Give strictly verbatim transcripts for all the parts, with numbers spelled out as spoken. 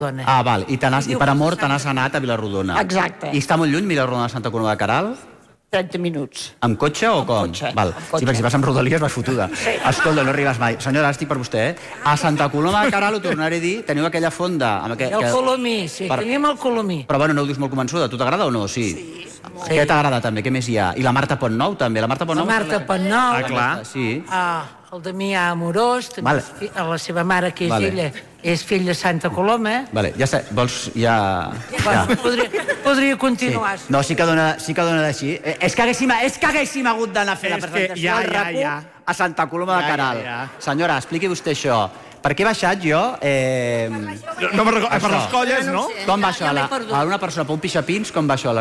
Ah, val. I per amor te n'has anat a Vilarrodona. Exacte. I està molt lluny Vilarrodona de Santa Coloma de Queralt? trenta minuts. Amb cotxe o com? Amb cotxe. Sí, perquè si vas amb Rodalies vas fotuda. Escolta, no arribes mai. Senyora, estic per vostè, eh? A Santa Coloma de Queralt, ho tornaré a dir, teniu aquella fonda... El Colomí, sí, teníem el Colomí. Però bueno, no ho dius molt convençuda. Tu t'agrada o no? Sí. Què t'agrada també? Què més hi ha? I la Marta Pontnou també. La Marta Pontnou... La Marta Pontnou. Ah, clar. Sí. El Damià Amorós, la seva mare, que és ella, és fill de Santa Coloma. Vale, ja sé, vols... ja... Podria continuar. No, sí que dona d'així. És que haguéssim hagut d'anar a fer la presentació del RAPUC a Santa Coloma de Queralt. Senyora, expliqui vostè això. Per què he baixat jo... No me'n recordo, per les colles, no? Com va això? A una persona per un pixapins, com va això?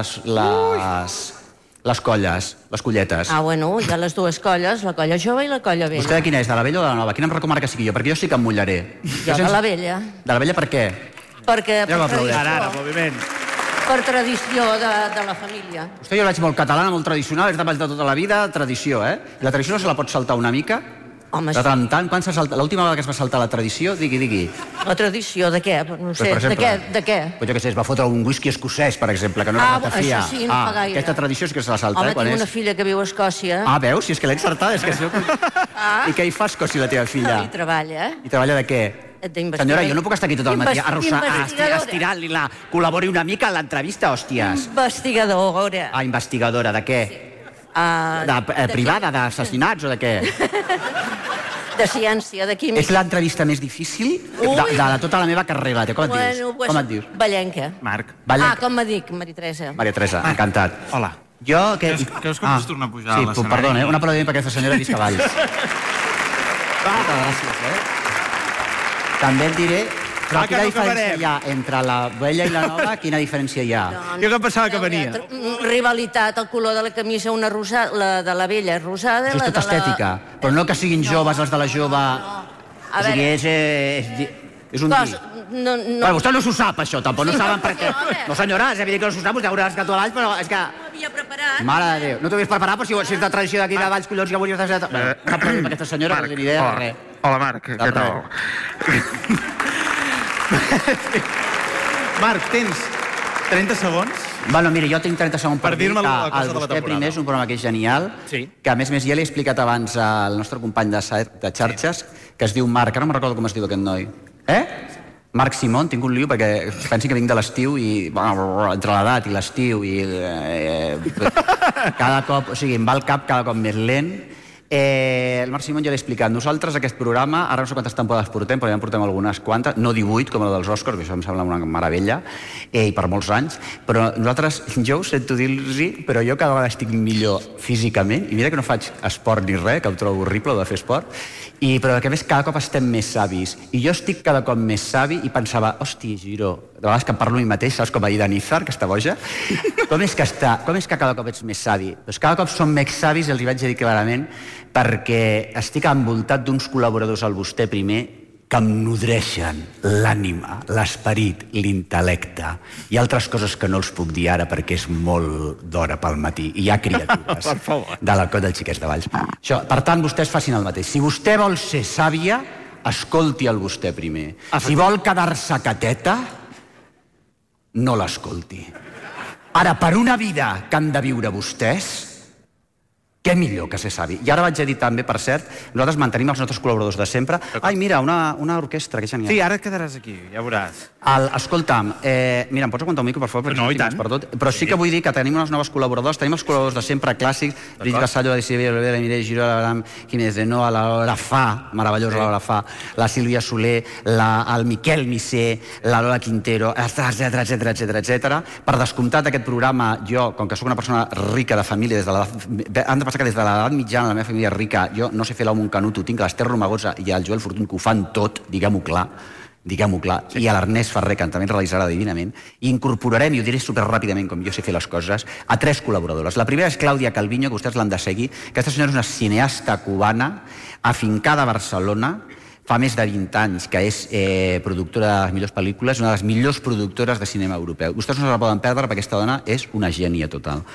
Les colles, les colletes. Ah, bueno, hi ha les dues colles, la colla jove i la colla vella. Vostè de quina és, de la vella o de la nova? Quina em recomana que sigui jo? Perquè jo sí que em mullaré. Jo de la vella. De la vella per què? Perquè per tradició. Per tradició de la família. Vostè jo la veig molt catalana, molt tradicional, és de baix de tota la vida, tradició, eh? I la tradició no se la pot saltar una mica? Home, sí. De tant en tant, quan se salta... L'última vegada que es va saltar la tradició, digui, digui. La tradició de què? No sé, de què? De què? Pues jo què sé, es va fotre un whisky escocès, per exemple, que no era ratafia. Ah, això sí, no fa gaire. Aquesta tradició sí que se la salta, eh? Home, tinc una filla que viu a Escòcia. Ah, veus? Si és que l'he encertada, és que... I què hi fa a Escòcia, la teva filla? I treballa. I treballa de què? Senyora, jo no puc estar aquí tot el matí estirant-li la... Col·labori una mica en l'entrevista, hòsties. Investigadora. Ah, investigadora, de què? Privada, d'assassinats o de què? De ciència, de química. És l'entrevista més difícil de tota la meva carrera. Com et dius? Com et dius? Vallenca. Marc. Ah, com me dic? Maria Teresa. Maria Teresa, encantat. Hola. Jo... Creus que pots tornar a pujar a l'escenari? Sí, perdona, un aplaudiment per aquesta senyora Visca Valls. Moltes gràcies, eh? També et diré... Però quina diferència hi ha entre la vella i la nova? Quina diferència hi ha? Jo que pensava que venia. Rivalitat, el color de la camisa, una rosada, la de la vella és rosada... És tota estètica, però no que siguin joves els de la jove... O sigui, és un dir. Bueno, vostè no s'ho sap, això, tampoc no saben per què. No, senyora, és evident que no s'ho sap, vostè haurà escat a Valls, però és que... No m'havia preparat. Mare de Déu, no t'ho havies preparat, però si és de tradició d'aquí de Valls, collons, que volies de... Una pregunta per aquesta senyora, no té ni idea de res. Hola, Marc, què tal? Marc, tens trenta segons? Bueno, mira, jo tinc trenta segons per dir que el Vostè Primer és un programa que és genial, que a més més ja l'he explicat abans al nostre company de xarxes, que es diu Marc, ara no me'n recordo com es diu aquest noi. Eh? Marc Simón, tinc un lío perquè pensi que vinc de l'estiu i entre l'edat i l'estiu i cada cop, o sigui, em va el cap cada cop més lent. El Marc Simón ja l'he explicat. Nosaltres aquest programa, ara no sé quantes temporades portem, però ja en portem algunes quantes, no divuit, com el dels Oscars, que això em sembla una meravella, i per molts anys, però nosaltres, jo ho sento dir-los, però jo cada vegada estic millor físicament, i mira que no faig esport ni res, que ho trobo horrible, de fer esport, però que a més cada cop estem més savis, i jo estic cada cop més savi i pensava, hosti, Giró, de vegades que em parlo a mi mateix, saps com ahir de Nízar, que està boja? Com és que està, com és que cada cop ets més savi? Doncs cada cop som més savis, i els hi vaig dir clarament, perquè estic envoltat d'uns col·laboradors al Vostè Primer que em nodreixen l'ànima, l'esperit, l'intel·lecte i altres coses que no els puc dir ara perquè és molt d'hora pel matí i hi ha criatures de la cota dels xiquets de Valls. Això, per tant, vostès facin el mateix. Si vostè vol ser sàvia, escolti el Vostè Primer. Si vol quedar-se cateta, no l'escolti. Ara, per una vida que han de viure vostès, què millor que ser savi? I ara vaig a dir també, per cert, nosaltres mantenim els nostres col·laboradors de sempre. Ai, mira, una orquestra, que genial. Sí, ara et quedaràs aquí, ja veuràs. Escolta'm, mira, em pots aguantar un mico, per favor? No, i tant. Però sí que vull dir que tenim uns nous col·laboradors, tenim els col·laboradors de sempre clàssics, Brit Vassallo, Alicia Villalobera, Mireia Giró, Abraham Jiménez de Noa, la Lola Fa, meravellosa Lola Fa, la Sílvia Soler, el Miquel Missé, la Lola Quintero, etcètera, etcètera, etcètera, etcètera. Per descomptat, aquest programa, jo, com que soc una persona rica de família, des de l'edat passa que des de l'edat mitjana la meva família rica, jo no sé fer l'home un canut, ho tinc l'Ester Romagosa i el Joel Fortuny, que ho fan tot, diguem-ho clar, diguem-ho clar, i a l'Ernest Ferrer, que també ens realitzarà divinament, i incorporarem, i ho diré superràpidament, com jo sé fer les coses, a tres col·laboradores. La primera és Clàudia Calviño, que vostès l'han de seguir. Aquesta senyora és una cineasta cubana, afincada a Barcelona, fa més de vint anys que és productora de les millors pel·lícules, una de les millors productores de cinema europeu. Vostès no se la poden perdre perquè aquesta dona és una gènia total.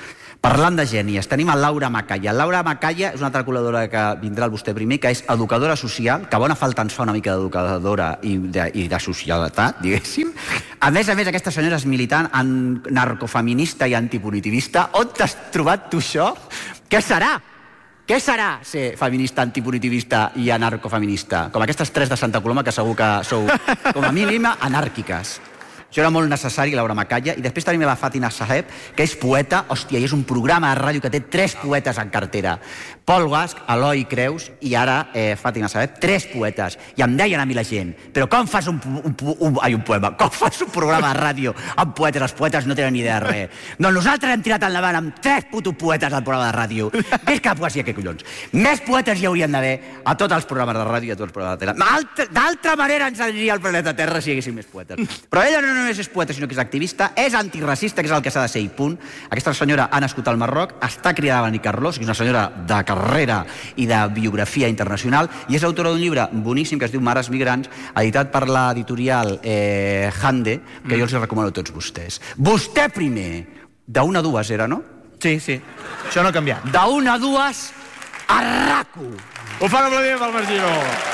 Parlant de gènies, tenim a Laura Macaya. Laura Macaya és una altra col·laboradora que vindrà al vostè primer, que és educadora social, que bona falta ens fa una mica d'educadora i de, i de socialitat, diguéssim. A més a més, aquesta senyora és militant narcofeminista i antipunitivista. On t'has trobat tu això? Què serà? Què serà ser feminista, antipunitivista i anarcofeminista? Com aquestes tres de Santa Coloma, que segur que sou, com a mínima, anàrquiques. Això era molt necessari, Laura Macaya. I després tenim la Fàtima Saheb, que és poeta. Hòstia, i és un programa de ràdio que té tres poetes en cartera. Pol Guasch, Eloi Creus i ara eh, Fàtima Saheb, tres poetes. I em deien a mi la gent, però com fas un, un, un, ai, un poema, com fas un programa de ràdio amb poetes? Els poetes no tenen ni idea de res. Doncs nosaltres hem tirat endavant amb tres putos poetes al programa de ràdio. Més que la poesia, què collons? Més poetes hi haurien d'haver a tots els programes de ràdio i a tots els programes de tele. D'altra manera ens aniria el planeta Terra si hi haguéssim més poetes. Però ella no només és poeta, sinó que és activista, és antiracista, que és el que s'ha de ser i punt. Aquesta senyora ha nascut al Marroc, està criada a Benicarlós, que és una senyora de carrera i de biografia internacional, i és autora d'un llibre boníssim que es diu Mares Migrants, editat per l'editorial eh, Hande, que mm. jo els recomano a tots vostès. Vostè primer, d'una a dues era, no? Sí, sí. Això no ha canviat. D'una a dues, a RAC-u. Ho fan aplaudir pel Margino.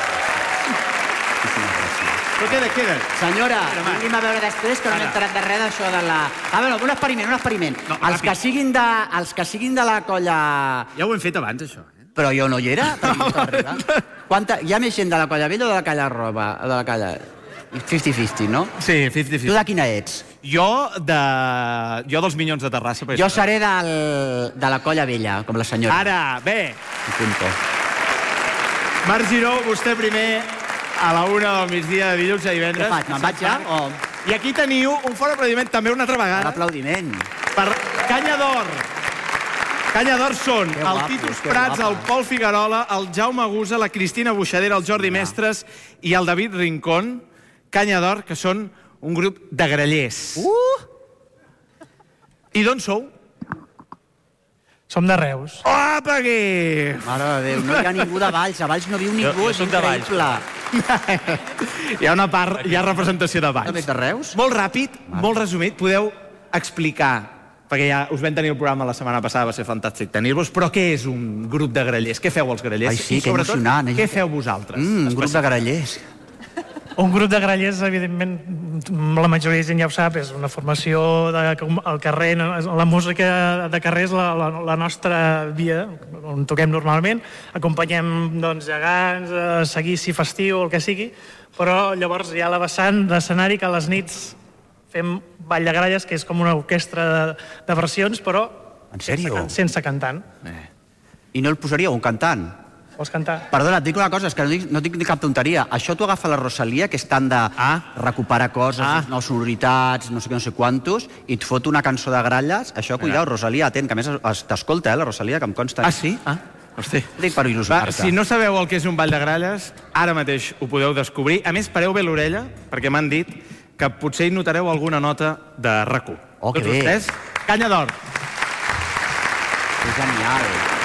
Però queda, queda. Senyora, vingui'm a veure després que no m'he enterat de res d'això de la... A veure, un experiment, un experiment. No, els, que siguin de, els que siguin de la colla... Ja ho hem fet abans, això. Eh? Però jo no hi era. Quanta... Hi ha més gent de la colla vella o de la colla roba? De la colla... cinquanta cinquanta, no? Sí, cinquanta cinquanta. Tu de quina ets? Jo de... Jo dels Minyons de Terrassa. Jo seré del... de la colla vella, com la senyora. Ara, bé. Punto. Marc Giró, vostè primer a la una del migdia de dilluns a divendres. Què faig? Me'n vaig ja? O... I aquí teniu un fort aplaudiment també una altra vegada. Un aplaudiment. Per Canya d'Or. Canya d'Or són Que el guapo, Titus que Prats, guapa. el Pol Figuerola, el Jaume Gusa, la Cristina Buixadera, el Jordi Mestres i el David Rincón. Canya d'Or, que són un grup de grallers. Uh! I d'on sou? Som de Reus. Apa, aquí! Mare de Déu, no hi ha ningú de Valls. A Valls no viu ningú, Jo- jo és soc de Valls. increïble. Hi ha una part, hi ha representació de No Valls. ets de Reus? Molt ràpid, molt resumit, podeu explicar, perquè ja us vam tenir el programa la setmana passada, va ser fantàstic tenir-vos, però què és un grup de grallers? Què feu els grallers? Ai, sí, I que sobretot, emocionant, eh? què feu vosaltres? Mm, un grup de grallers. Un grup de grallers, evidentment, la majoria de gent ja ho sap, és una formació de, al carrer, no? La música de carrer és la, la, la nostra via, on toquem normalment, acompanyem doncs, gegants, eh, seguici, festiu, el que sigui, però llavors hi ha la vessant d'escenari que a les nits fem ball de gralles, que és com una orquestra de, de versions, però En sèrio? sense, sense cantant. I no el posaria un cantant? Vols cantar? Perdona, et dic una cosa, és que no dic, no dic ni cap tonteria. Això t'ho agafa la Rosalia, que estan de Ah. recuperar coses, Ah. no sonoritats, no sé què, no sé quantos, i et fot una cançó de gralles. Això, cuidao, Rosalia, atent, que a més es- t'escolta, eh, la Rosalia, que em consta. Ah, sí? Ah, hosti. Ho dic per Va, il·lusionar-te. si no sabeu el que és un ball de gralles, ara mateix ho podeu descobrir. A més, pareu bé l'orella, perquè m'han dit que potser hi notareu alguna nota de RAC-u. Oh, que Tots bé. vostès, Canya d'Or. És genial.